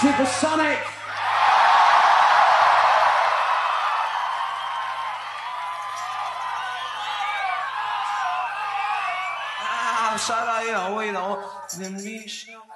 Supersonic. 啊，啥玩意儿？味道，人民笑。